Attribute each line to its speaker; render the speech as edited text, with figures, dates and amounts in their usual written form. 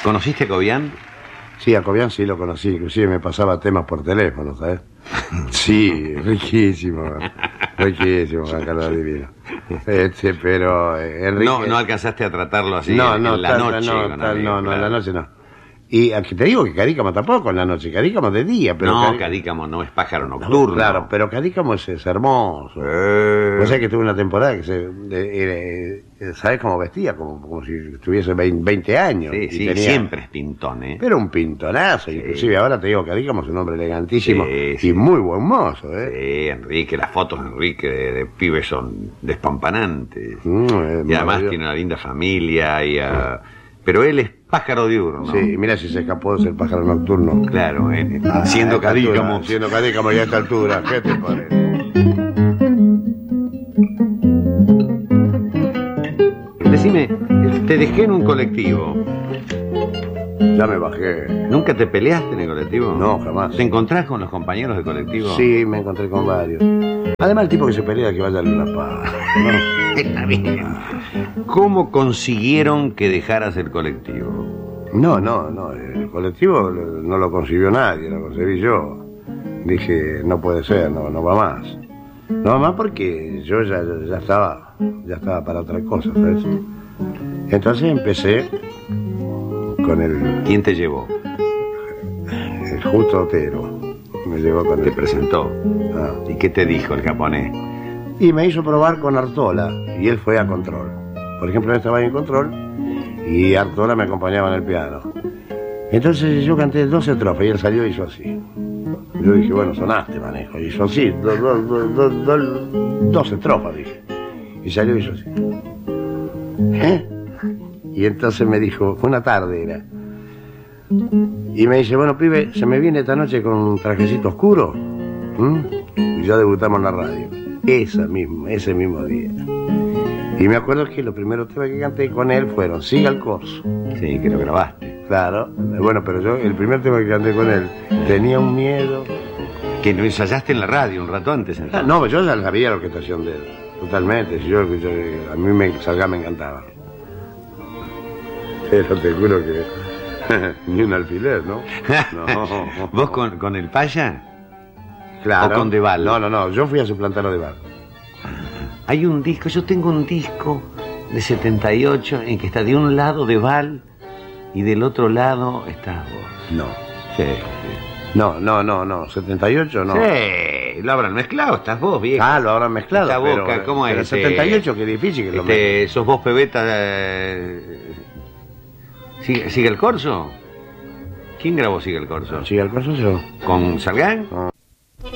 Speaker 1: ¿Conociste a Cobian?
Speaker 2: Sí, a Cobian sí lo conocí, inclusive me pasaba temas por teléfono, ¿sabes? Sí, riquísimo, riquísimo, Juan Carlos Divino. Pero Enrique...
Speaker 1: No alcanzaste a tratarlo así
Speaker 2: No,
Speaker 1: en la noche.
Speaker 2: No, en la noche no. Y aquí te digo que Cadícamo tampoco en la noche, Cadícamo de día, pero...
Speaker 1: No, Cadícamo no es pájaro nocturno.
Speaker 2: Claro, pero Cadícamo es hermoso. O sea que tuve una temporada que ¿sabes cómo vestía? Como si tuviese 20 años.
Speaker 1: Sí, sí,
Speaker 2: tenía...
Speaker 1: siempre es pintón, ¿eh?
Speaker 2: Pero un pintonazo, sí. Inclusive ahora te digo, Cadícamo es un hombre elegantísimo y muy buen mozo, ¿eh?
Speaker 1: Sí, Enrique, las fotos de Enrique de pibes son despampanantes. Y además tiene una linda familia pero él es pájaro diurno.
Speaker 2: Sí, mira si se escapó de ser pájaro nocturno.
Speaker 1: Claro, siendo Cadícamo.
Speaker 2: Siendo Cadícamo y a esta altura, ¿qué te parece?
Speaker 1: Decime, te dejé en un colectivo.
Speaker 2: Ya me bajé.
Speaker 1: ¿Nunca te peleaste en el colectivo?
Speaker 2: No, jamás.
Speaker 1: ¿Te encontrás con los compañeros de colectivo?
Speaker 2: Sí, me encontré con varios. Además, el tipo que se pelea que vaya a la paz, ¿no?
Speaker 1: Está bien. ¿Cómo consiguieron que dejaras el colectivo?
Speaker 2: No, el colectivo no lo concibió nadie, lo concebí yo. Dije, no puede ser, no va más. No va más porque yo ya estaba para otra cosa, ¿sabes? Entonces empecé con el...
Speaker 1: ¿Quién te llevó?
Speaker 2: El Justo Otero. Me llevó con él.
Speaker 1: ¿Te presentó?
Speaker 2: Ah.
Speaker 1: ¿Y qué te dijo el japonés?
Speaker 2: Y me hizo probar con Artola, y él fue a Control. Por ejemplo, él estaba ahí en Control, y Artola me acompañaba en el piano. Entonces yo canté 12 estrofas, y él salió y hizo así. Yo dije, bueno, sonaste, manejo. Y hizo así, 12 estrofas, dije. Y salió y hizo así. Y entonces me dijo, fue una tarde era. Y me dice, bueno, pibe, se me viene esta noche con un trajecito oscuro. Y ya debutamos en la radio. Ese mismo día. Y me acuerdo que los primeros temas que canté con él fueron Siga el Corso.
Speaker 1: Sí, que lo grabaste.
Speaker 2: Claro. Bueno, pero yo, el primer tema que canté con él, tenía un miedo.
Speaker 1: Que lo ensayaste en la radio un rato antes, entonces.
Speaker 2: No, yo ya sabía la orquestación de él. Totalmente. A mí me encantaba. Pero te juro que ni un alfiler, ¿no? No.
Speaker 1: ¿Vos con el Paya?
Speaker 2: Claro.
Speaker 1: ¿O con Deval?
Speaker 2: No, yo fui a suplantar a Deval.
Speaker 1: Hay un disco, yo tengo un disco de 78 en que está de un lado Deval y del otro lado estás vos.
Speaker 2: No.
Speaker 1: Sí.
Speaker 2: No, 78 no.
Speaker 1: Sí, lo habrán mezclado, estás vos, viejo.
Speaker 2: Ah, lo habrán mezclado.
Speaker 1: Esta
Speaker 2: pero,
Speaker 1: boca, ¿cómo es?
Speaker 2: Pero 78, qué difícil que lo
Speaker 1: mezclen. ¿Sos vos, Pebeta? ¿Sigue el Corso? ¿Quién grabó Sigue el Corso?
Speaker 2: Sigue el Corso yo.
Speaker 1: ¿Con Salgán?